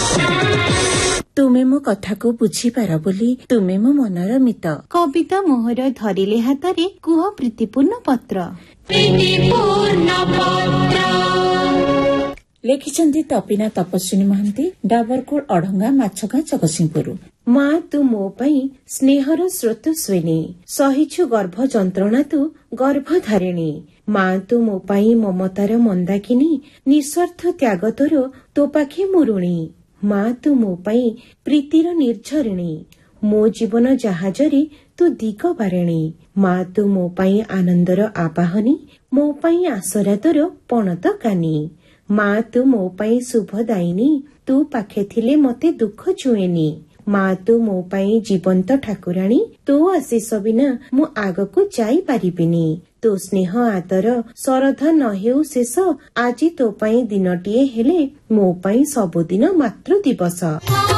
ତୁମେ ମୋ କଥାକୁ ବୁଝିପାର ବୋଲି ତୁମେ ମୋ ମନର ମିତ। କବିତା ମୋହର ଧରିଲେ ହାତରେ କୁହ ପ୍ରୀତିପୂର୍ଣ୍ଣ ପତ୍ର। ଲେଖିଛନ୍ତି ତପିନା ତପସ୍ୱିନୀ ମହାନ୍ତି, ଡାବରକୋଟ ଅଢଙ୍ଗା ମାଛଗାଁ ଜଗତସିଂହପୁର। ମା ତୁ ମୋ ପାଇଁ ସ୍ନେହର ସ୍ରୋତ ସ୍ୱେନୀ, ସହିଛୁ ଗର୍ଭ ଯନ୍ତ୍ରଣା ତୁ ଗର୍ଭଧାରିଣୀ। ମା ତୁ ମୋ ପାଇଁ ମମତାର ମନ୍ଦାକିନୀ, ନିଃସ୍ୱାର୍ଥ ତ୍ୟାଗ ତୋର ତୋ ପାଖେ ମୁଁ ଋଣୀ। ମା ତୁ ମୋ ପାଇଁ ପ୍ରୀତିର ନିର୍ଝରିଣୀ, ମୋ ଜୀବନ ଜାହାଜରେ ତୁ ଦିଗ ବାରିଣୀ। ମା ତୁ ମୋ ପାଇଁ ଆନନ୍ଦର ଆବାହନୀ, ମୋ ପାଇଁ ଆଶରା ତୋର ପଣତ କାନି। ମା ତୁ ମୋ ପାଇଁ ଶୁଭଦାୟିନୀ, ତୁ ପାଖେ ଥିଲେ ମତେ ଦୁଃଖ ଛୁଏଁନି। ମା ତୁ ମୋ ପାଇଁ ଜୀବନ୍ତ ଠାକୁରାଣୀ, ତୋ ଆଶୀଷ ବିନା ମୁଁ ଆଗକୁ ଯାଇପାରିବିନି। ତୋ ସ୍ନେହ ଆଦର ଶରଧ ନ ହେଉ ଶେଷ, ଆଜି ତୋ ପାଇଁ ଦିନଟିଏ ହେଲେ ମୋ ପାଇଁ ସବୁଦିନ ମାତୃ ଦିବସ।